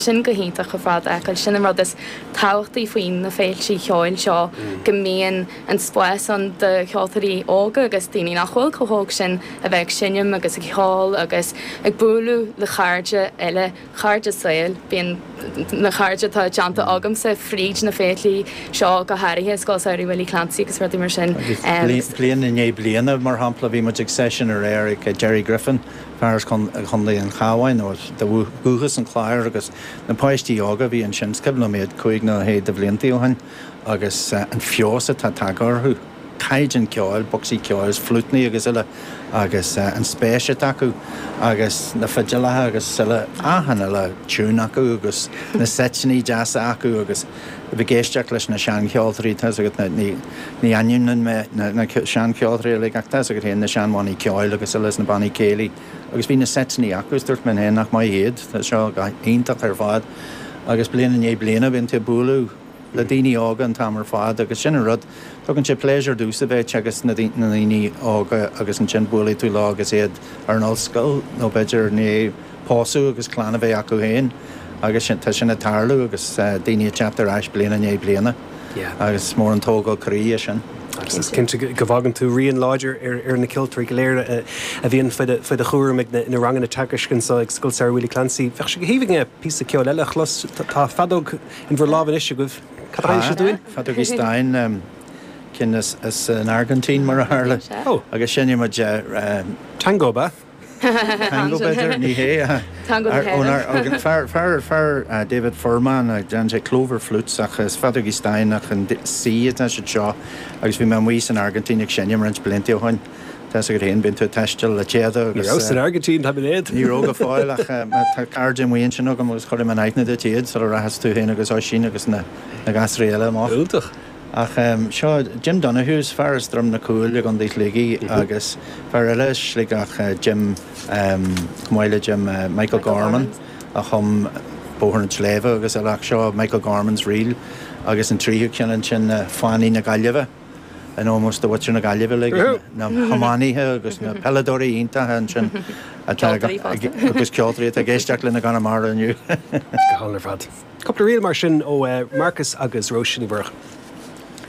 sin go hinnta go fad eil sin rud is táchttaí faoin na féilsí cheáil seo go mbíon an spáis an de cheátarí ága agus daoine nachhfuil chothóg sin a bheith sinneam agus a cheáil agus ag buú le chairde eile chairde saoil bíon na chairde tá deanta agam sa fríd na féitlaí seo go hairithe sáirí bhfuil Clancy agus ruí mar sin. Blian in é bliana mar hampla bhí mu session ar Eric Jerry Griffin Parish chundaí an chaáin ó de bhuachas an chláir agus na páistí ága bhí an sin scibla méad chuig na héad a bblianttaíohain agus an fiosa tá tagarthú caiidan ceáil, boxí ceáil, flútnaí agus ile agus an spéise acu agus na feidealathe agus sile ahanana le tún acu agus na setinaí jazz acu agus bhí géisteach leis na sean ceoltarí agad ní aniunan me na sean ceoltarí le gachtas agad héana na seanmhaí ceáil agus leis na bannaí céalaí agus bhí na setinaí agus dúirt man héana nach mai héad tá seo ionintach ar fád agus bliana é bliana bhíon te búlú le daoine ága an tamar fád agus sin rud tugann sé pléisiir dúsa bheith agus na daoine ága agus an sin búlaí tú lá agus iad ar an ollscoil nó beidir ní páú agus chlána bheith acu héin agus tá sin na tarlú agus daoine chapter eis bliana é bliana agus mór an tógáil choí sin. Cinnte go bhagan tú rion láidir ar na ciltarí go léir a bhíon fud a chuúr me na rangan na takeiscin sa scoil Sarah Willie Clancy. Fech sé go híhing pí a ceol eile chlos tá fadóg in bhar lábhan isise goh Cadéis sé dúin? Fadóg í Stein cin is an Argentín mar a hála agus sinne mu tango ba? Tango better ní hé fear David Furman ag dan sé clover flutes ach is fadóg í Stein ach an siad a se seo agus bhí man mhuios an Argentín ag sinne mar an blianttaíohain Tás a gur héon bin tú teistil le chéada agus an Argentín tá éad. Ní róga fáil ach tá cardide muon sin agam agus chuir man aithna de tíad sa rahas tú héana agus á sin agus na gasraí eile má. Últach. Ach seo Jim Donohue's fearras drom na cúil ag an dít ligaí agus fear eile slig ach Jim chmáile Jim Michael Gorman a chum bóthar an sléimhe agus eile seo Michael Gorman's reel agus an tríú ceann sin fánaí na gaiileheh an almost the watching a gallery like na hamani agus na peladori inta han sin agus ceoltarí a géisteach lena gan mar aniu. Go hálar fad. Couple of real mar sin ó Marcus agus Roisin i bhar.